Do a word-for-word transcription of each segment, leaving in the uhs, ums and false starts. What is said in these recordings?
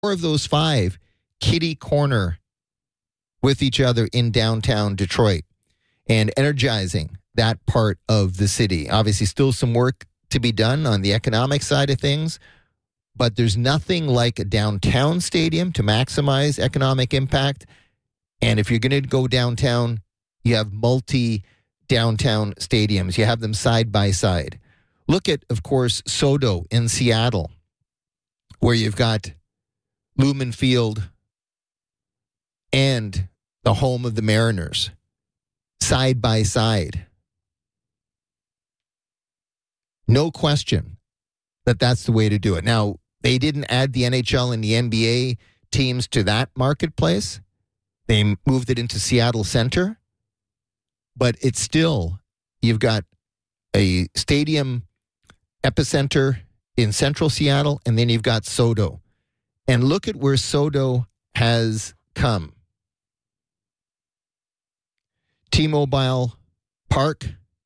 Four of those five kitty corner with each other in downtown Detroit and energizing that part of the city. Obviously, still some work to be done on the economic side of things, but there's nothing like a downtown stadium to maximize economic impact. And if you're going to go downtown, you have multi-downtown stadiums. You have them side by side. Look at, of course, SoDo in Seattle, where you've got Lumen Field and the home of the Mariners side by side. No question that that's the way to do it. Now, they didn't add the N H L and the N B A teams to that marketplace. They moved it into Seattle Center. But it's still, you've got a stadium epicenter in central Seattle, and then you've got SoDo. And look at where SoDo has come. T-Mobile Park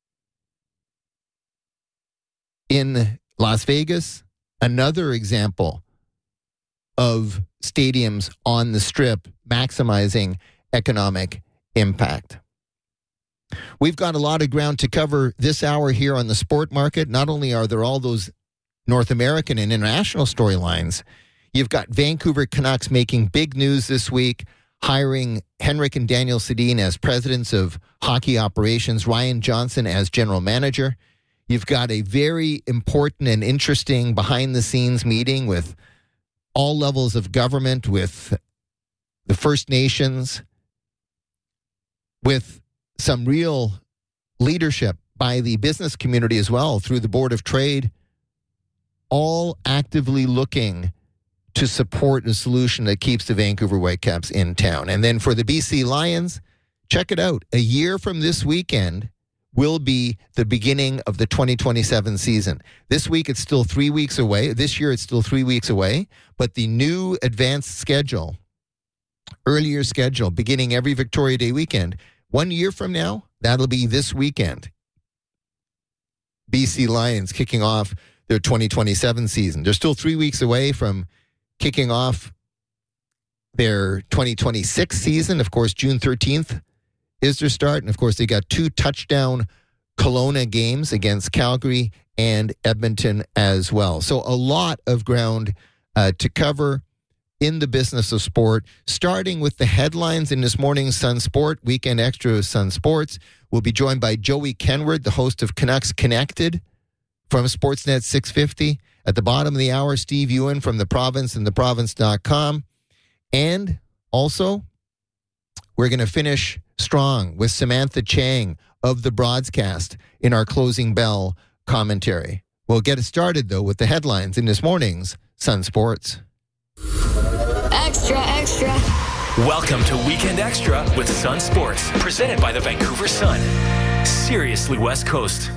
in Las Vegas, another example of stadiums on the Strip maximizing economic impact. We've got a lot of ground to cover this hour here on the sport market. Not only are there all those North American and international storylines, you've got Vancouver Canucks making big news this week, hiring Henrik and Daniel Sedin as presidents of hockey operations, Ryan Johnson as general manager. You've got a very important and interesting behind-the-scenes meeting with all levels of government, with the First Nations, with some real leadership by the business community as well through the Board of Trade, all actively looking to support a solution that keeps the Vancouver Whitecaps in town. And then for the B C Lions, check it out. A year from this weekend will be the beginning of the twenty twenty-seven season. This week, it's still three weeks away. This year, it's still three weeks away. But the new advanced schedule, earlier schedule, beginning every Victoria Day weekend, one year from now, that'll be this weekend. B C Lions kicking off their twenty twenty-seven season. They're still three weeks away from kicking off their twenty twenty-six season. Of course, June thirteenth is their start. And, of course, they got two touchdown Kelowna games against Calgary and Edmonton as well. So a lot of ground uh, to cover in the business of sport, starting with the headlines in this morning's Sun Sport, Weekend Extra of Sun Sports. We'll be joined by Joey Kenward, the host of Canucks Connected from Sportsnet six fifty. At the bottom of the hour, Steve Ewan from The Province and the province dot com. And also, we're going to finish strong with Samantha Chang of The Broadcast in our closing bell commentary. We'll get it started, though, with the headlines in this morning's Sun Sports. Extra, extra. Welcome to Weekend Extra with Sun Sports, presented by the Vancouver Sun. Seriously, West Coast.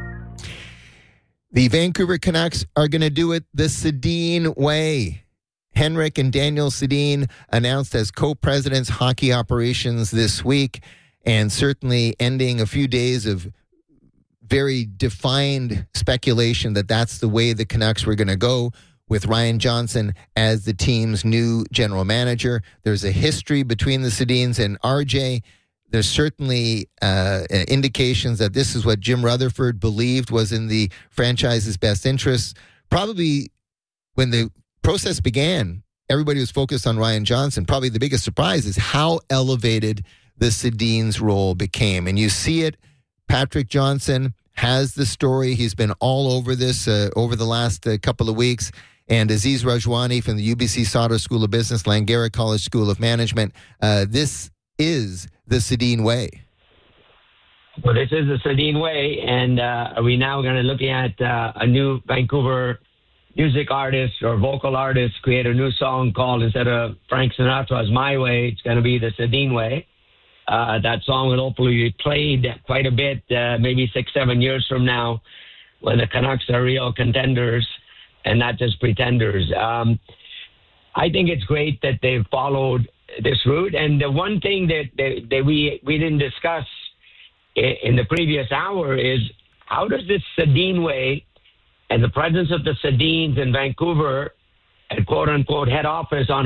The Vancouver Canucks are going to do it the Sedin way. Henrik and Daniel Sedin announced as co-presidents hockey operations this week, and certainly ending a few days of very defined speculation that that's the way the Canucks were going to go, with Ryan Johnson as the team's new general manager. There's a history between the Sedins and R J. There's certainly uh, indications that this is what Jim Rutherford believed was in the franchise's best interests. Probably when the process began, everybody was focused on Ryan Johnson. Probably the biggest surprise is how elevated the Sedin's role became. And you see it. Patrick Johnson has the story. He's been all over this uh, over the last uh, couple of weeks. And Aziz Rajwani from the U B C Sauder School of Business, Langara College School of Management. Uh, this is the Sedin way. Well, this is the Sedin way, and uh, are we now going to look at uh, a new Vancouver music artist or vocal artist create a new song called, instead of Frank Sinatra's My Way, it's going to be the Sedin way. Uh, that song will hopefully be played quite a bit, uh, maybe six, seven years from now, when the Canucks are real contenders and not just pretenders. Um, I think it's great that they've followed this route. And the one thing that, that, that we, we didn't discuss in, in the previous hour is, how does this Sedin way and the presence of the Sedins in Vancouver at quote unquote head office on